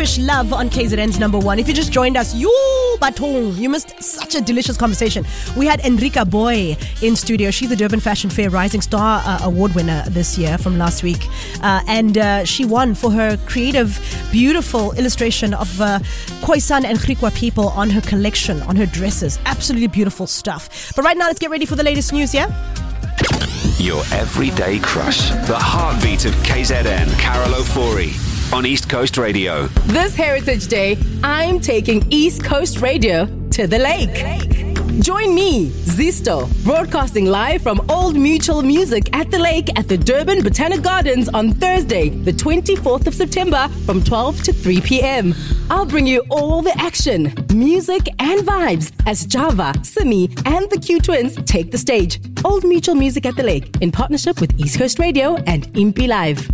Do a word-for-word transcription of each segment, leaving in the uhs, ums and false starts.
Fish Love on K Z N's number one. If you just joined us, you batong, you missed such a delicious conversation. We had Enrika Boy in studio. She's the Durban Fashion Fair Rising Star uh, Award winner this year from last week. Uh, and uh, she won for her creative, beautiful illustration of uh, Khoisan and Griqua people on her collection, on her dresses. Absolutely beautiful stuff. But right now, let's get ready for the latest news, yeah? Your everyday crush. The heartbeat of K Z N. Carol Ofori on East Coast Radio. This Heritage Day, I'm taking East Coast Radio to the lake. Join me, Zisto, broadcasting live from Old Mutual Music at the Lake at the Durban Botanic Gardens on Thursday, the twenty-fourth of September from twelve to three p.m. I'll bring you all the action, music and vibes as Java, Simi and the Q Twins take the stage. Old Mutual Music at the Lake in partnership with East Coast Radio and Impi Live.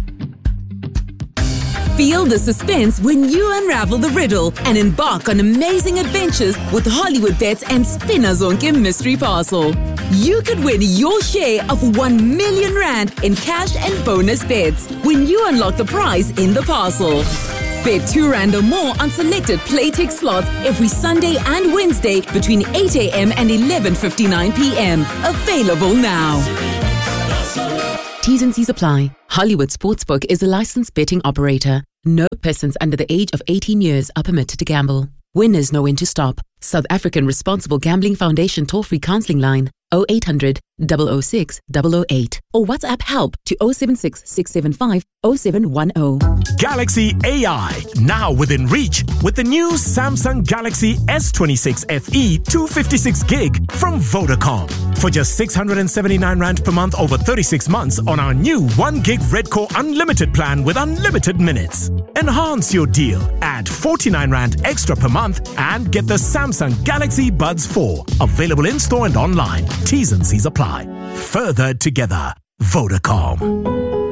Feel the suspense when you unravel the riddle and embark on amazing adventures with Hollywood Bets and Spinner Zonke Mystery Parcel. You could win your share of one million rand in cash and bonus bets when you unlock the prize in the parcel. Bet two rand or more on selected Playtech slots every Sunday and Wednesday between eight a.m. and eleven fifty-nine p.m. Available now. T's and C's apply. Hollywood Sportsbook is a licensed betting operator. No persons under the age of eighteen years are permitted to gamble. Winners know when to stop. South African Responsible Gambling Foundation toll-free counseling line oh eight hundred, double oh six, double oh eight or WhatsApp help to oh seven six, six seven five, oh seven one oh. Galaxy A I, now within reach with the new Samsung Galaxy S twenty-six F E two fifty-six gig from Vodacom. For just six hundred seventy-nine rand per month over thirty-six months on our new one gig Redcore Unlimited plan with unlimited minutes. Enhance your deal. Add forty-nine rand extra per month and get the Samsung Galaxy Buds four. Available in store and online. T's and C's apply. Further together. Vodacom.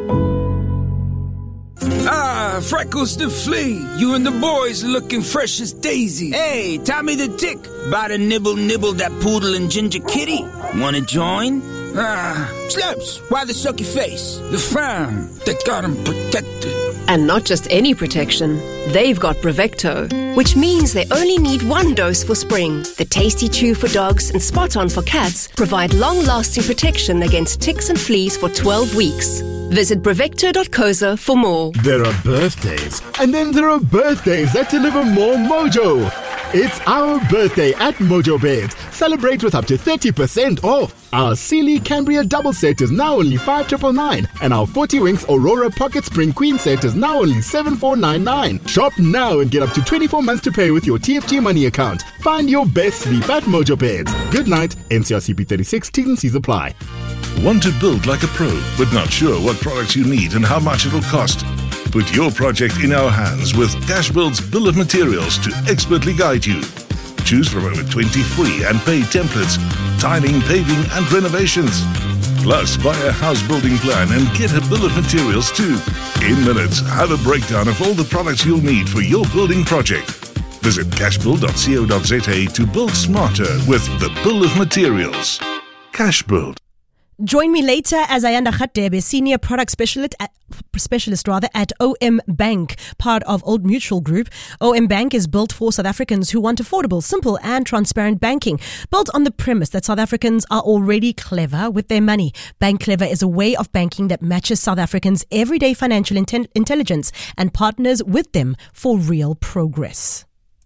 Ah, Freckles the Flea. You and the boys looking fresh as daisies. Hey, Tommy the Tick. About to nibble nibble that poodle and ginger kitty. Wanna join? Ah, Slaps, why the sucky face? The frown that got him protected. And not just any protection. They've got Brevecto, which means they only need one dose for spring. The Tasty Chew for dogs and Spot On for cats provide long-lasting protection against ticks and fleas for twelve weeks. Visit brevecto dot co za for more. There are birthdays, and then there are birthdays that deliver more mojo. It's our birthday at Mojo Beds. Celebrate with up to thirty percent off. Our Sealy Cambria double set is now only five thousand nine hundred ninety-nine, and our forty Winks Aurora Pocket Spring Queen set is now only seven thousand four hundred ninety-nine. Shop now and get up to twenty-four months to pay with your T F G money account. Find your best sleep at Mojo Beds. Good night. N C R C P thirty-six, T's and C's apply. Want to build like a pro, but not sure what products you need and how much it'll cost? Put your project in our hands with Cashbuild's Bill of Materials to expertly guide you. Choose from over twenty free and paid templates, tiling, paving and renovations. Plus, buy a house building plan and get a bill of materials too. In minutes, have a breakdown of all the products you'll need for your building project. Visit cashbuild dot co dot za to build smarter with the Bill of Materials. Cashbuild. Join me later as Ayanda Khatebe, Senior Product Specialist at, specialist rather, at O M Bank, part of Old Mutual Group. O M Bank is built for South Africans who want affordable, simple and transparent banking. Built on the premise that South Africans are already clever with their money. Bank Clever is a way of banking that matches South Africans' everyday financial inten- intelligence and partners with them for real progress.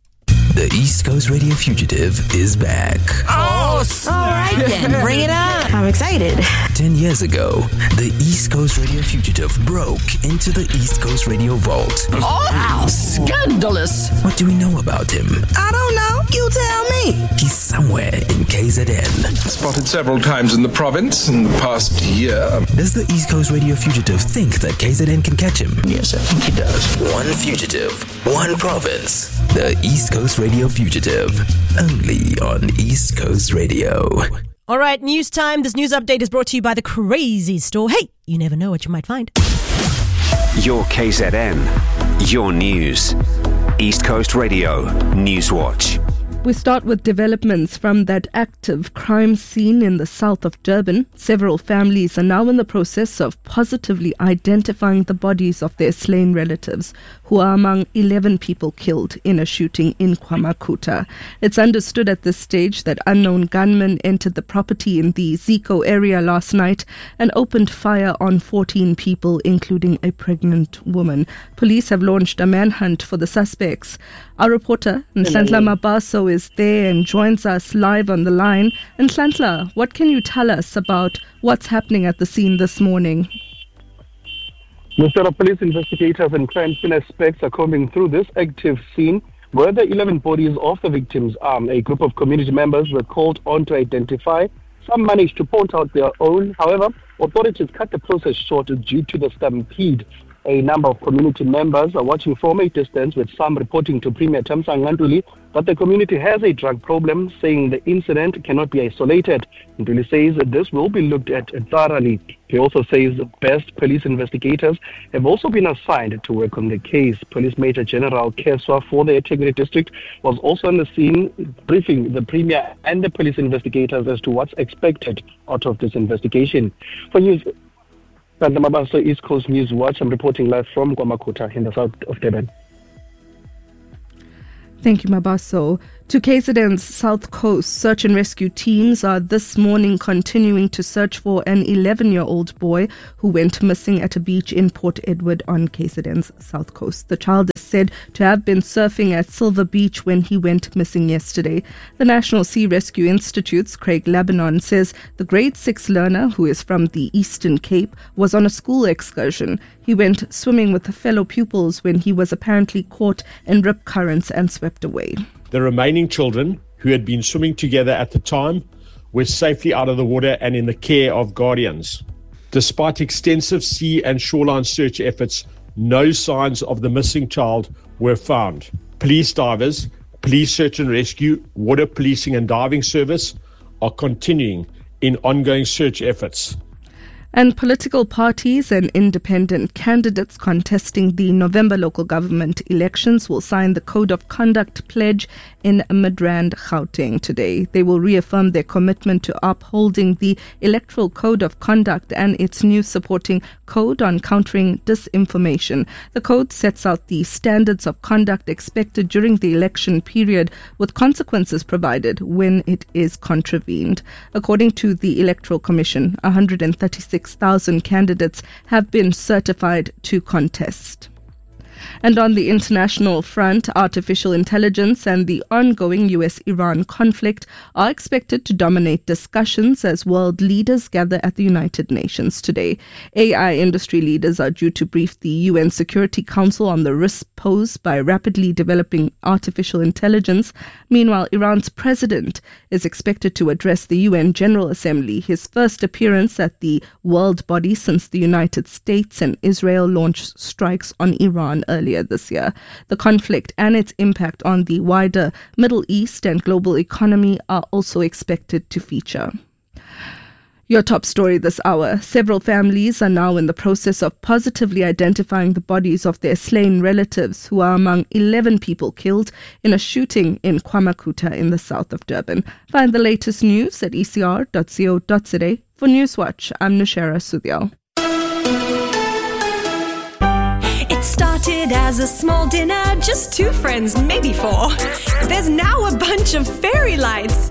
The East Coast Radio Fugitive is back. Oh, all right then, bring it on. I'm excited. Ten years ago, the East Coast Radio Fugitive broke into the East Coast Radio Vault. Oh, wow, scandalous. What do we know about him? I don't know. You tell me. He's somewhere in K Z N. Spotted several times in the province in the past year. Does the East Coast Radio Fugitive think that K Z N can catch him? Yes, I think he does. One fugitive, one province. The East Coast Radio Fugitive. Only on East Coast Radio. All right, news time. This news update is brought to you by the Crazy Store. Hey, you never know what you might find. Your K Z N. Your news. East Coast Radio News Watch. We start with developments from that active crime scene in the south of Durban. Several families are now in the process of positively identifying the bodies of their slain relatives, who are among eleven people killed in a shooting in KwaMakuta. It's understood at this stage that unknown gunmen entered the property in the Zico area last night and opened fire on fourteen people, including a pregnant woman. Police have launched a manhunt for the suspects. Our reporter, Nhlanhla Mabaso, is there and joins us live on the line. Nhlanhla, what can you tell us about what's happening at the scene this morning? Mister Police investigators and crime scene experts are combing through this active scene where the eleven bodies of the victims are. A group of community members were called on to identify. Some managed to point out their own. However, authorities cut the process short due to the stampede. A number of community members are watching from a distance, with some reporting to Premier Thamsanqa Ntuli that the community has a drug problem, saying the incident cannot be isolated. Ntuli says that this will be looked at thoroughly. He also says the best police investigators have also been assigned to work on the case. Police Major General Keswa for the eThekwini district was also on the scene, briefing the Premier and the police investigators as to what's expected out of this investigation. For news, Mabaso, East Coast News Watch. I'm reporting live from KwaMakuta in the south of Durban. Thank you, Mabaso. To K Z N's South Coast, search and rescue teams are this morning continuing to search for an eleven-year-old boy who went missing at a beach in Port Edward on K Z N's South Coast. The child is said to have been surfing at Silver Beach when he went missing yesterday. The National Sea Rescue Institute's Craig Lebanon says the grade six learner, who is from the Eastern Cape, was on a school excursion. He went swimming with fellow pupils when he was apparently caught in rip currents and swept away. The remaining children, who had been swimming together at the time, were safely out of the water and in the care of guardians. Despite extensive sea and shoreline search efforts, no signs of the missing child were found. Police divers, police search and rescue, water policing and diving service are continuing in ongoing search efforts. And political parties and independent candidates contesting the November local government elections will sign the Code of Conduct pledge in Midrand, Gauteng today. They will reaffirm their commitment to upholding the Electoral Code of Conduct and its new supporting Code on Countering Disinformation. The code sets out the standards of conduct expected during the election period, with consequences provided when it is contravened. According to the Electoral Commission, one hundred thirty-six thousand candidates have been certified to contest. And on the international front, artificial intelligence and the ongoing U S Iran conflict are expected to dominate discussions as world leaders gather at the United Nations today. A I industry leaders are due to brief the U N Security Council on the risks posed by rapidly developing artificial intelligence. Meanwhile, Iran's president is expected to address the U N General Assembly, his first appearance at the world body since the United States and Israel launched strikes on Iran earlier this year. The conflict and its impact on the wider Middle East and global economy are also expected to feature. Your top story this hour. Several families are now in the process of positively identifying the bodies of their slain relatives, who are among eleven people killed in a shooting in KwaMakuta in the south of Durban. Find the latest news at e c r dot co dot za. For Newswatch, I'm Nushara Sudhyal. It started as a small dinner, just two friends, maybe four. There's now a bunch of fairy lights.